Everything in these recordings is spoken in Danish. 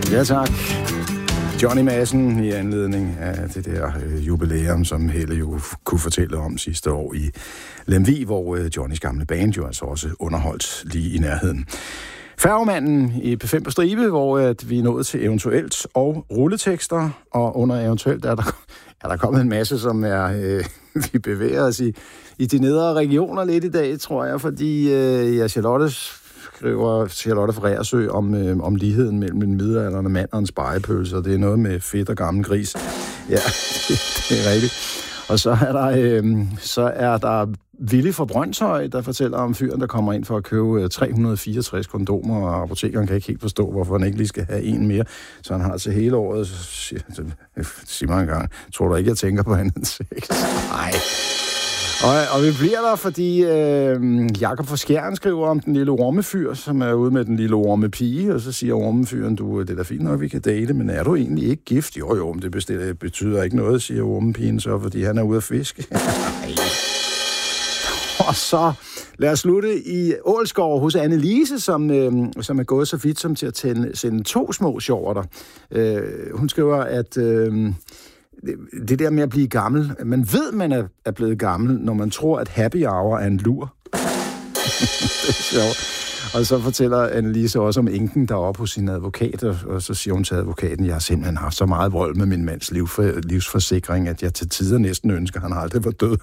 Ja, tak. Johnny Madsen i anledning af det der jubilæum, som Helle jo kunne fortælle om sidste år i Lemvig, hvor Johnnys gamle band jo altså også underholdt lige i nærheden. Færgemanden i P5 på stribe, hvor vi er nået til eventuelt og rulletekster, og under eventuelt er der kommet en masse, som er vi bevæger os i de nedre regioner lidt i dag, tror jeg, fordi Charlotte fra Reersø om ligheden mellem en middelaldrende mand og en spegepølse, og det er noget med fedt og gammel gris. Ja, det er rigtigt. Og så er der Willy fra Brønshøj, der fortæller om fyren, der kommer ind for at købe 364 kondomer, og apotekeren kan ikke helt forstå, hvorfor han ikke lige skal have en mere. Så han har til hele året, så siger mange gange, tror du ikke, jeg tænker på andet sex? Nej. Og vi bliver der, fordi Jakob fra Skjern skriver om den lille ormefyr, som er ude med den lille ormepige, og så siger ormefyren, det er da fint nok, vi kan date, men er du egentlig ikke gift? Jo, men det betyder ikke noget, siger ormepigen så, fordi han er ude at fiske. Og så lad os slutte i Ålskov hos Annelise, som er gået så vidt som til at sende 2 små sjovere. Hun skriver, at det der med at blive gammel, man ved, man er blevet gammel, når man tror, at happy hour er en lur. Det er sjovt. Og så fortæller Annelise også om enken, der er oppe hos sin advokat, og så siger hun til advokaten, jeg har simpelthen haft så meget vold med min mands livsforsikring, at jeg til tider næsten ønsker, at han aldrig var død.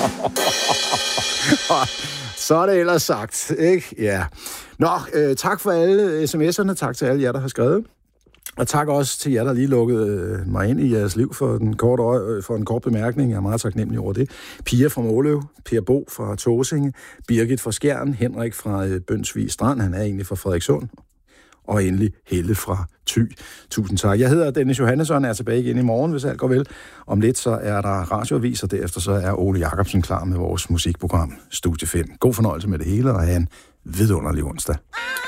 Så er det ellers sagt, ikke? Ja. Nå, tak for alle sms'erne, tak til alle jer, der har skrevet. Og tak også til jer, der lige lukkede mig ind i jeres liv for en kort bemærkning. Jeg er meget taknemmelig over det. Pia fra Måløv, Per Bo fra Tåsinge, Birgit fra Skjern, Henrik fra Bønsvig Strand, han er egentlig fra Frederikssund, og endelig Helle fra Thy. Tusind tak. Jeg hedder Dennis Johannesson, er tilbage igen i morgen, hvis alt går vel. Om lidt så er der radioavis, og derefter så er Ole Jacobsen klar med vores musikprogram Studie 5. God fornøjelse med det hele, og have en vidunderlig onsdag.